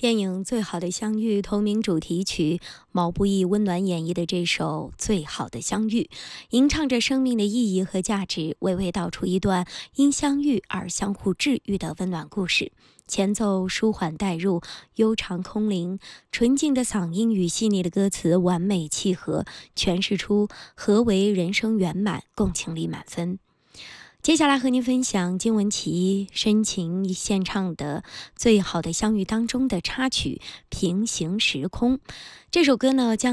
电影《最好的相遇》同名主题曲，毛不易温暖演绎的这首《最好的相遇》，吟唱着生命的意义和价值，娓娓道出一段因相遇而相互治愈的温暖故事。前奏舒缓带入，悠长空灵，纯净的嗓音与细腻的歌词完美契合，诠释出何为人生圆满，共情力满分。接下来和您分享金文岐深情献唱的《最好的相遇》当中的插曲《平行时空》。这首歌呢，将